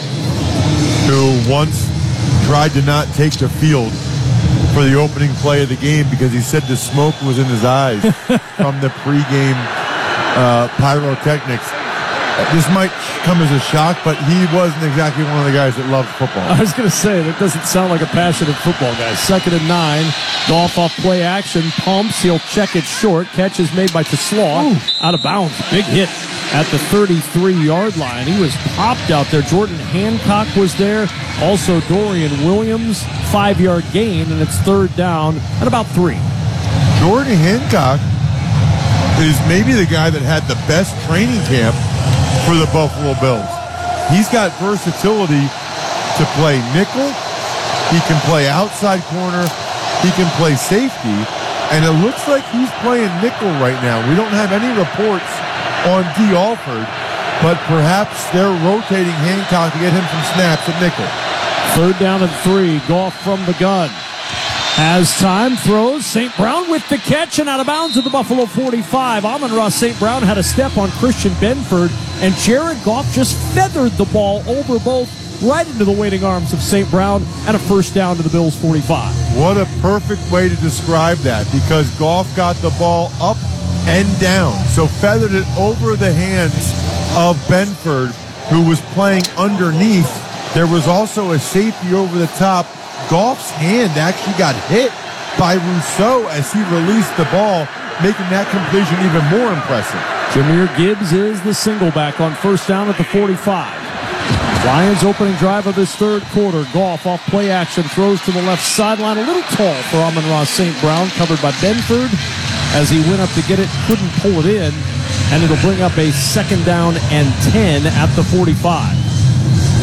who once tried to not take the field for the opening play of the game because he said the smoke was in his eyes from the pregame uh, pyrotechnics. This might come as a shock, but he wasn't exactly one of the guys that loved football. I was going to say, that doesn't sound like a passionate football guy. Second and nine. Goff off play action. Pumps. He'll check it short. Catch is made by Teslaw. Out of bounds. Big hit at the thirty-three-yard line. He was popped out there. Jordan Hancock was there. Also Dorian Williams. Five-yard gain, and it's third down at about three. Jordan Hancock is maybe the guy that had the best training camp for the Buffalo Bills. He's got versatility to play nickel. He can play outside corner. He can play safety. And it looks like he's playing nickel right now. We don't have any reports on D. Alford, but perhaps they're rotating Hancock to get him some snaps at nickel. Third down and three. Goff from the gun. Has time, throws. Saint Brown with the catch and out of bounds at the Buffalo forty-five. Amon-Ra Saint Brown had a step on Christian Benford, and Jared Goff just feathered the ball over both right into the waiting arms of Saint Brown and a first down to the Bills forty-five. What a perfect way to describe that, because Goff got the ball up and down, so feathered it over the hands of Benford, who was playing underneath. There was also a safety over the top. Goff's hand actually got hit by Rousseau as he released the ball, making that completion even more impressive. Jahmyr Gibbs is the single back on first down at the forty-five. Lions opening drive of this third quarter. Goff off play action, throws to the left sideline. A little tall for Amon-Ra Saint Brown, covered by Benford. As he went up to get it, couldn't pull it in, and it'll bring up a second down and ten at the forty-five.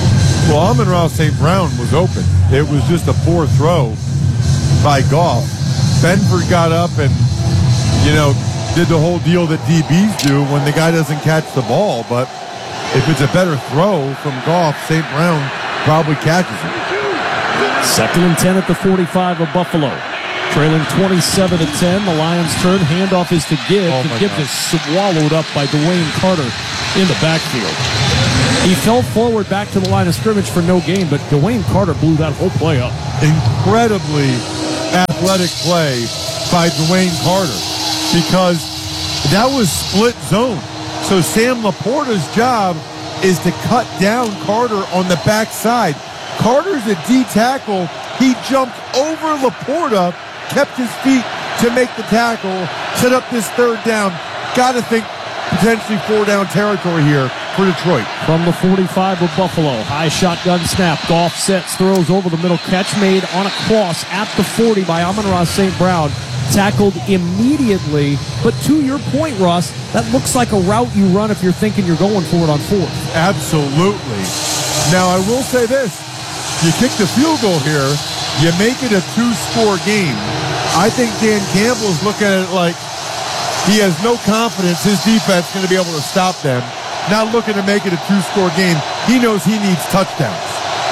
Well, Amon-Ra Saint Brown was open. It was just a poor throw by Goff. Benford got up and, you know, did the whole deal that D Bs do when the guy doesn't catch the ball. But if it's a better throw from Goff, Saint Brown probably catches it. Second and ten at the forty-five of Buffalo. Trailing twenty-seven to ten. The Lions turn. Handoff is to Gibbs. Oh and Gibbs is swallowed up by Dwayne Carter in the backfield. He fell forward back to the line of scrimmage for no gain, but Dwayne Carter blew that whole play up. Incredibly athletic play by Dwayne Carter because that was split zone. So Sam Laporta's job is to cut down Carter on the backside. Carter's a D tackle. He jumped over Laporta, kept his feet to make the tackle, set up this third down. Got to think potentially four down territory here for Detroit. From the forty-five of Buffalo, high shotgun snap. Goff sets, throws over the middle. Catch made on a cross at the forty by Amon-Ra Saint Brown. Tackled immediately. But to your point, Ross, that looks like a route you run if you're thinking you're going for it on fourth. Absolutely. Now, I will say this. You kick the field goal here, you make it a two-score game. I think Dan Campbell's looking at it like he has no confidence his defense is going to be able to stop them. Not looking to make it a two-score game. He knows he needs touchdowns.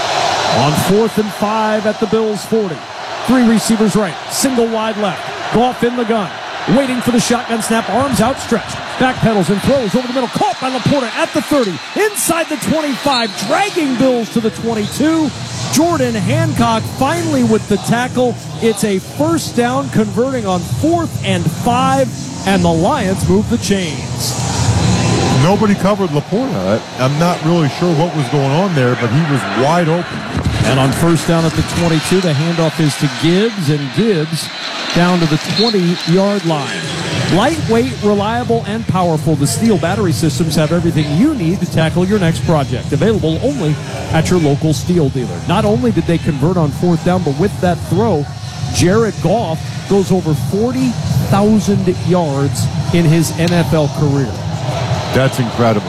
On fourth and five at the Bills' forty. Three receivers right, single wide left. Goff in the gun, waiting for the shotgun snap, arms outstretched. Backpedals and throws over the middle. Caught by Laporta at the thirty. Inside the twenty-five, dragging Bills to the twenty-two. Jordan Hancock finally with the tackle. It's a first down, converting on fourth and five, and the Lions move the chains. Nobody covered Laporta. I'm not really sure what was going on there, but he was wide open. And on first down at the twenty-two, the handoff is to Gibbs, and Gibbs down to the twenty-yard line. Lightweight, reliable, and powerful, the Steel battery systems have everything you need to tackle your next project. Available only at your local Steel dealer. Not only did they convert on fourth down, but with that throw, Jared Goff goes over forty thousand yards in his N F L career. That's incredible.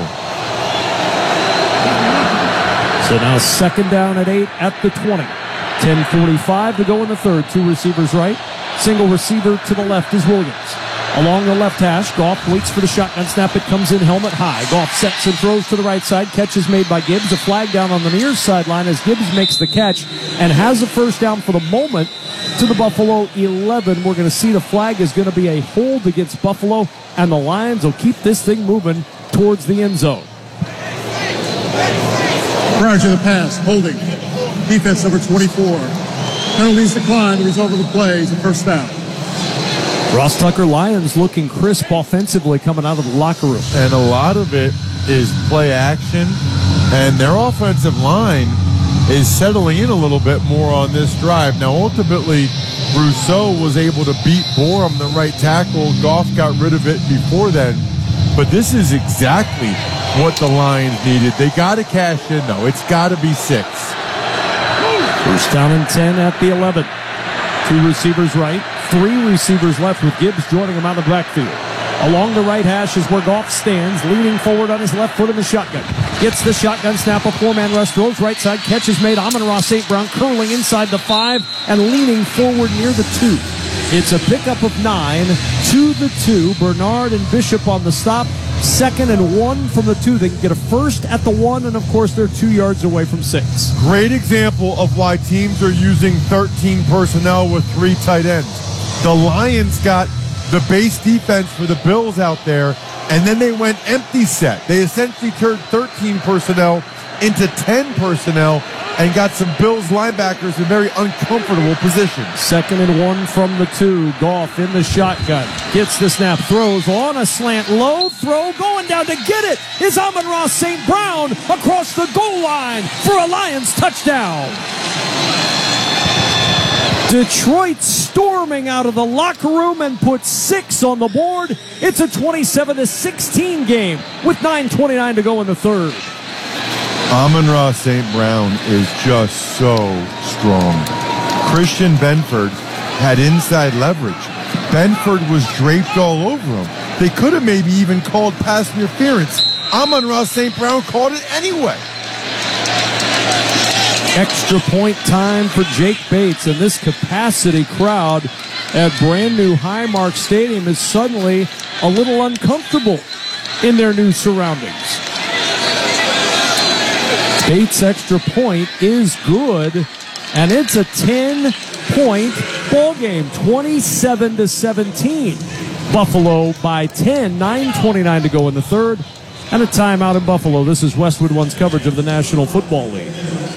So now second down at eight at the twenty. ten forty-five to go in the third. Two receivers right. Single receiver to the left is Williams. Along the left hash, Goff waits for the shotgun snap. It comes in helmet high. Goff sets and throws to the right side. Catch is made by Gibbs. A flag down on the near sideline as Gibbs makes the catch and has a first down for the moment to the Buffalo eleven. We're going to see the flag is going to be a hold against Buffalo, and the Lions will keep this thing moving towards the end zone. Prior to the pass, holding. Defense number twenty-four. Penalties decline. The result of the play is a first down. Ross Tucker, Lions looking crisp offensively coming out of the locker room. And a lot of it is play action, and their offensive line is settling in a little bit more on this drive. Now, ultimately, Rousseau was able to beat Borum, the right tackle. Goff got rid of it before then. But this is exactly what the Lions needed. They got to cash in, though. It's got to be six. First down and ten at the eleven. Two receivers right, three receivers left with Gibbs joining him out of the backfield. Along the right hash is where Goff stands, leaning forward on his left foot in the shotgun. Gets the shotgun snap, a four-man rush, throws right side, catch is made. Amon-Ra Saint Brown curling inside the five and leaning forward near the two. It's a pickup of nine to the two. Bernard and Bishop on the stop. Second and one from the two. They can get a first at the one, and of course they're two yards away from six. Great example of why teams are using thirteen personnel with three tight ends. The Lions got the base defense for the Bills out there, and then they went empty set. They essentially turned thirteen personnel into ten personnel and got some Bills linebackers in very uncomfortable positions. Second and one from the two. Goff in the shotgun. Gets the snap. Throws on a slant. Low throw. Going down to get it is Amon-Ra Saint Brown across the goal line for a Lions touchdown. Detroit storming out of the locker room and puts six on the board. It's a twenty-seven to sixteen game with nine twenty-nine to go in the third. Amon-Ra Saint Brown is just so strong. Christian Benford had inside leverage. Benford was draped all over him. They could have maybe even called pass interference. Amon-Ra Saint Brown called it anyway. Extra point time for Jake Bates, and this capacity crowd at brand new Highmark Stadium is suddenly a little uncomfortable in their new surroundings. Bates' extra point is good, and it's a ten-point ball game, twenty-seven to seventeen. Buffalo by ten, nine twenty-nine to go in the third, and a timeout in Buffalo. This is Westwood One's coverage of the National Football League.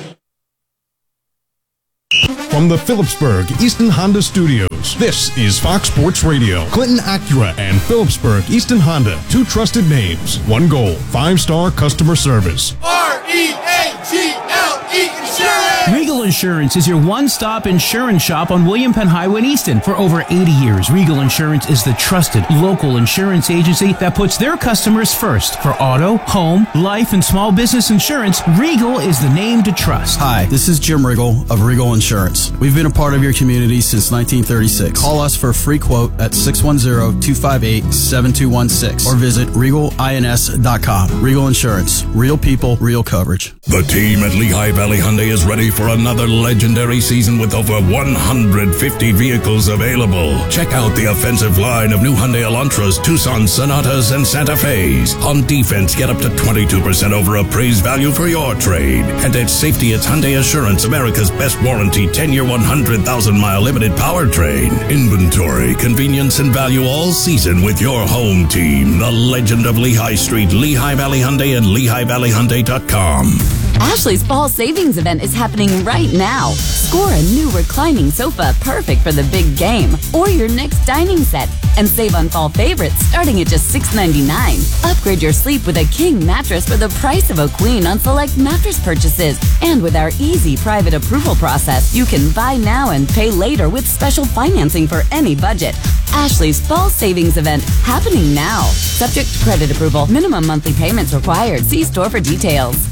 From the Phillipsburg Easton Honda Studios, this is Fox Sports Radio. Clinton Acura and Phillipsburg Easton Honda, two trusted names, one goal, five-star customer service. R E A G L E Insurance! Regal Insurance is your one-stop insurance shop on William Penn Highway in Easton. For over eighty years, Regal Insurance is the trusted local insurance agency that puts their customers first. For auto, home, life, and small business insurance, Regal is the name to trust. Hi, this is Jim Riggle of Regal Insurance. We've been a part of your community since nineteen thirty-six. Call us for a free quote at six one zero, two five eight, seven two one six or visit regal ins dot com. Regal Insurance. Real people, real coverage. The team at Lehigh Valley Hyundai is ready for another legendary season with over one hundred fifty vehicles available. Check out the offensive line of new Hyundai Elantras, Tucson Sonatas, and Santa Fe's. On defense, get up to twenty-two percent over appraised value for your trade. And at safety, it's Hyundai Assurance, America's best warranty, ten-year, one hundred thousand mile limited powertrain. Inventory, convenience, and value all season with your home team. The legend of Lehigh Street, Lehigh Valley Hyundai, and Lehigh Valley Hyundai dot com. Ashley's Fall Savings Event is happening right now. Score a new reclining sofa perfect for the big game or your next dining set and save on fall favorites starting at just six ninety-nine. Upgrade your sleep with a king mattress for the price of a queen on select mattress purchases. And with our easy private approval process, you can buy now and pay later with special financing for any budget. Ashley's Fall Savings Event happening now. Subject to credit approval. Minimum monthly payments required. See store for details.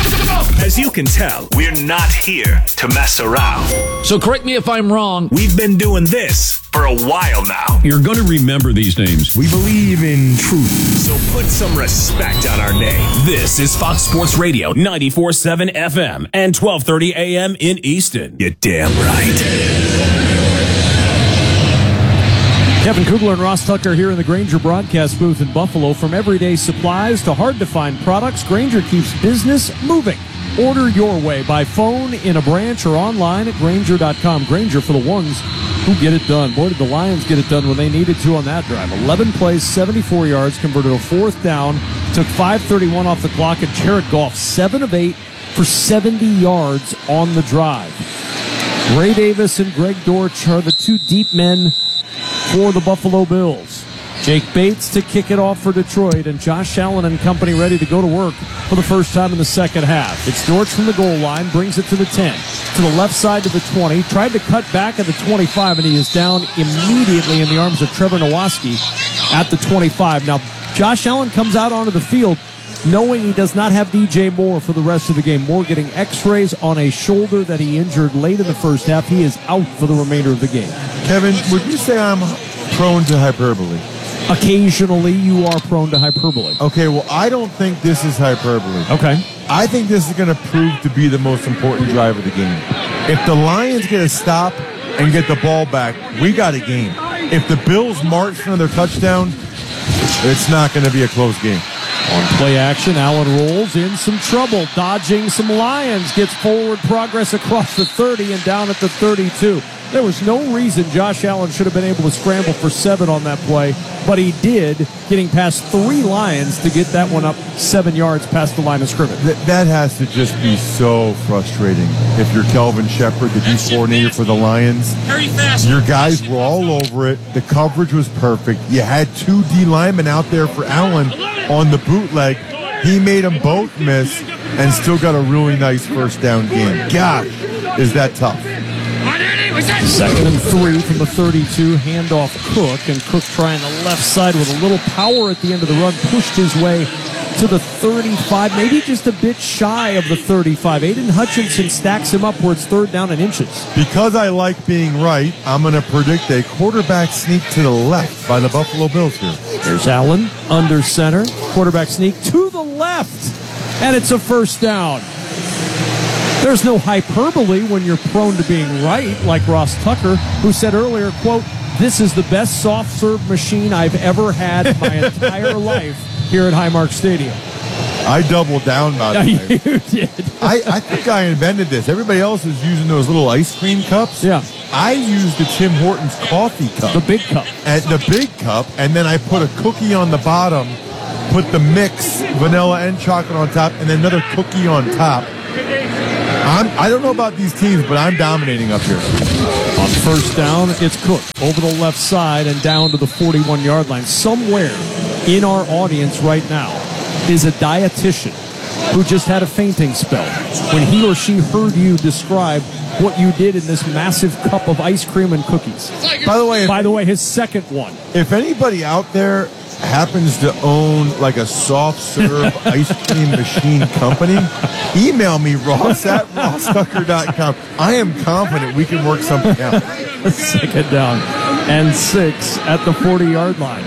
As you can tell, we're not here to mess around. So correct me if I'm wrong. We've been doing this for a while now. You're going to remember these names. We believe in truth. So put some respect on our name. This is Fox Sports Radio, ninety-four point seven F M and twelve thirty A M in Easton. You're damn right. Kevin Kugler and Ross Tucker here in the Grainger broadcast booth in Buffalo. From everyday supplies to hard-to-find products, Grainger keeps business moving. Order your way by phone, in a branch, or online at Grainger dot com. Grainger for the ones who get it done. Boy, did the Lions get it done when they needed to on that drive. eleven plays, seventy-four yards, converted a fourth down, took five thirty-one off the clock, and Jared Goff, seven of eight for seventy yards on the drive. Ray Davis and Greg Dortch are the two deep men for the Buffalo Bills. Jake Bates to kick it off for Detroit, and Josh Allen and company ready to go to work for the first time in the second half. It's Dortch from the goal line, brings it to the ten, to the left side to the twenty, tried to cut back at the twenty-five, and he is down immediately in the arms of Trevor Nowaski at the twenty-five. Now, Josh Allen comes out onto the field knowing he does not have D J Moore for the rest of the game. Moore getting x-rays on a shoulder that he injured late in the first half. He is out for the remainder of the game. Kevin, would you say I'm prone to hyperbole? Occasionally, you are prone to hyperbole. Okay, well, I don't think this is hyperbole. Okay. I think this is going to prove to be the most important drive of the game. If the Lions get a stop and get the ball back, we got a game. If the Bills march for another touchdown, it's not going to be a close game. On play action, Allen rolls in some trouble, dodging some Lions, gets forward progress across the thirty and down at the thirty-two. There was no reason Josh Allen should have been able to scramble for seven on that play, but he did, getting past three Lions to get that one up seven yards past the line of scrimmage. Th- that has to just be so frustrating. If you're Kelvin Shepard, the D coordinator for the Lions, your guys were all over it. The coverage was perfect. You had two D linemen out there for Allen on the bootleg. He made them both miss and still got a really nice first down game. Gosh, is that tough. Second and three from the thirty-two, handoff Cook, and Cook trying the left side with a little power at the end of the run, pushed his way to the thirty-five, maybe just a bit shy of the thirty-five. Aiden Hutchinson stacks him up where it's third down and inches. Because I like being right, I'm going to predict a quarterback sneak to the left by the Buffalo Bills here. There's Allen under center, quarterback sneak to the left, and it's a first down. There's no hyperbole when you're prone to being right, like Ross Tucker, who said earlier, quote, "This is the best soft serve machine I've ever had in my entire life here at Highmark Stadium." I doubled down about Yeah, it. you did. I, I think I invented this. Everybody else is using those little ice cream cups. Yeah. I used the Tim Hortons coffee cup. The big cup. And the big cup, and then I put a cookie on the bottom, put the mix, vanilla and chocolate on top, and then another cookie on top. I'm, I don't know about these teams, but I'm dominating up here. On first down, it's Cook over the left side and down to the forty-one-yard line. Somewhere in our audience right now is a dietitian who just had a fainting spell when he or she heard you describe what you did in this massive cup of ice cream and cookies. By the way, by the way, his second one. If anybody out there happens to own like a soft serve ice cream machine company, email me, Ross at ross tucker dot com. I am confident we can work something out. Second down and six at the forty-yard line.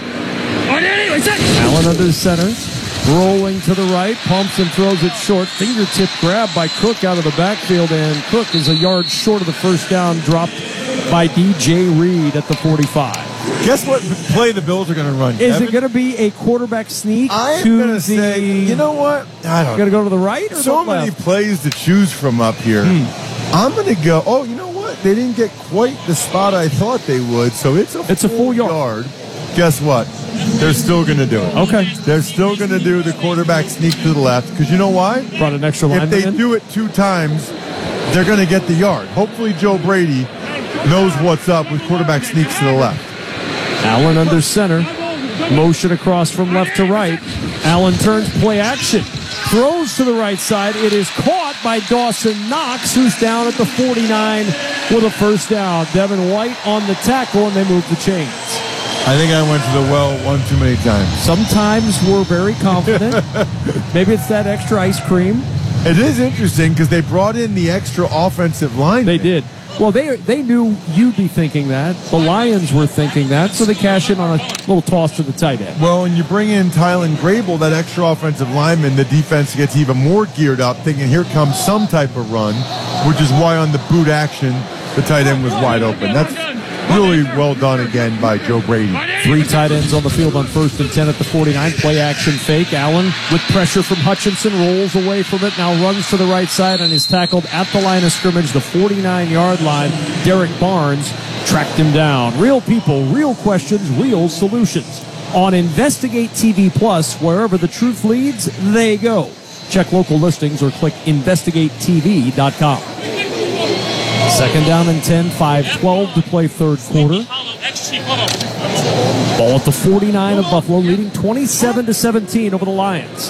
Allen under center, rolling to the right, pumps and throws it short. Fingertip grab by Cook out of the backfield, and Cook is a yard short of the first down, dropped by D J Reed at the forty-five. Guess what play the Bills are going to run? Is Kevin? it going to be a quarterback sneak? I'm to going to the, say, you know what? I don't Going to go to the right or so the left? many plays to choose from up here. Hmm. I'm going to go, oh, you know what? They didn't get quite the spot I thought they would, so it's a it's full, a full yard. yard. Guess what? They're still going to do it. Okay. They're still going to do the quarterback sneak to the left, because you know why? Brought an extra If lineman they in? do it two times, they're going to get the yard. Hopefully Joe Brady knows what's up with quarterback sneaks to the left. Allen under center. Motion across from left to right. Allen turns, play action. Throws to the right side. It is caught by Dawson Knox, who's down at the forty-nine with a first down. Devin White on the tackle, and they move the chains. I think I went to the well one too many times. Sometimes we're very confident. Maybe it's that extra ice cream. It is interesting because they brought in the extra offensive line. They did. Well, they they knew you'd be thinking that. The Lions were thinking that, so they cash in on a little toss to the tight end. Well, when you bring in Tylen Grable, that extra offensive lineman, the defense gets even more geared up, thinking here comes some type of run, which is why on the boot action, the tight end was wide open. That's really well done again by Joe Brady. Three tight ends on the field on first and ten at the forty-nine. Play action fake. Allen with pressure from Hutchinson rolls away from it. Now runs to the right side and is tackled at the line of scrimmage, the forty-nine-yard line. Derek Barnes tracked him down. Real people, real questions, real solutions. On Investigate T V Plus, wherever the truth leads, they go. Check local listings or click investigate t v dot com. Second down and ten, five twelve to play third quarter. Ball at the forty-nine of Buffalo, leading twenty-seven to seventeen over the Lions.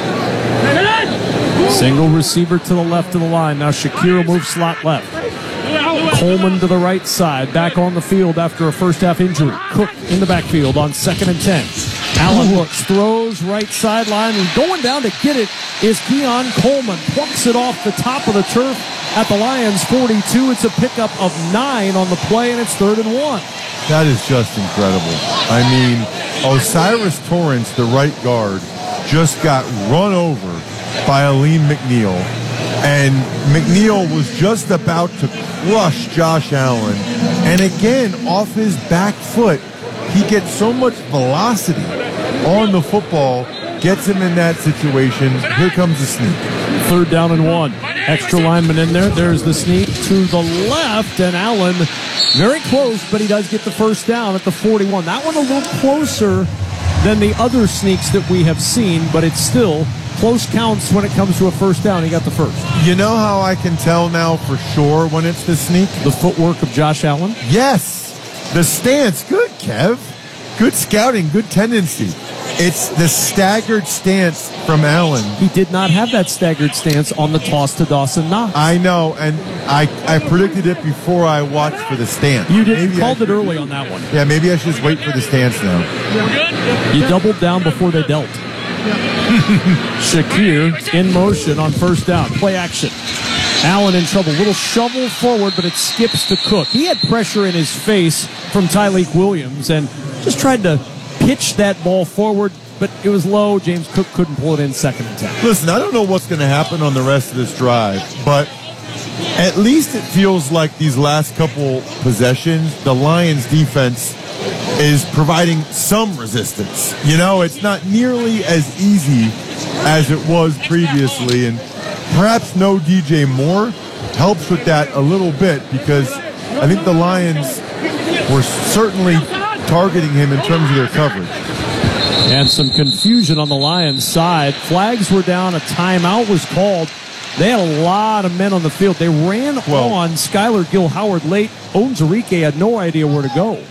Single receiver to the left of the line. Now Shakir moves slot left. Coleman to the right side, back on the field after a first half injury. Cook in the backfield on second and ten. Allen looks, throws right sideline, and going down to get it is Keon Coleman. Plucks it off the top of the turf at the Lions forty-two. It's a pickup of nine on the play, and it's third and one. That is just incredible. I mean, Osiris Torrance, the right guard, just got run over by Aleem McNeil. And McNeil was just about to crush Josh Allen. And again, off his back foot, he gets so much velocity on the football, gets him in that situation. Here comes the sneak. Third down and one. Extra lineman in there. There's the sneak to the left, and Allen very close, but he does get the first down at the forty-one. That one a little closer than the other sneaks that we have seen, but it's still close counts when it comes to a first down. He got the first. You know how I can tell now for sure when it's the sneak? The footwork of Josh Allen? Yes. The stance. Good, Kev. Good scouting. Good tendency. It's the staggered stance from Allen. He did not have that staggered stance on the toss to Dawson Knox. I know, and I, I predicted it before I watched for the stance. You did. You Maybe called I, it early on that one. Yeah, maybe I should just wait for the stance now. You doubled down before they dealt. Shakir in motion on first down. Play action. Allen in trouble. Little shovel forward, but it skips to Cook. He had pressure in his face from Tyleik Williams and just tried to pitch that ball forward, but it was low. James Cook couldn't pull it in second and ten. Listen, I don't know what's going to happen on the rest of this drive, but at least it feels like these last couple possessions, the Lions defense is providing some resistance. You know, it's not nearly as easy as it was previously, and perhaps no D J Moore helps with that a little bit, because I think the Lions were certainly targeting him in terms of their coverage. And some confusion on the Lions side. Flags were down, a timeout was called. They had a lot of men on the field. They ran well, on Skylar Gill Howard late. Onzarike had no idea where to go.